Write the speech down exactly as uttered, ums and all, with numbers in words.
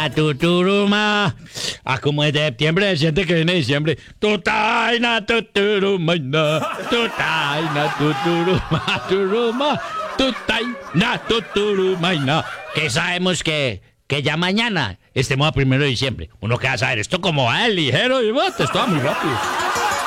Tuturuma. Ah, como es de septiembre, se siente que viene diciembre. Tutaina, tuturumaina. Tutaina, tuturuma, turuma. Tutaina, tuturumaina. Que sabemos que, que ya mañana estemos a primero de diciembre. Uno que va a saber esto como va, el ligero y va, esto va muy rápido.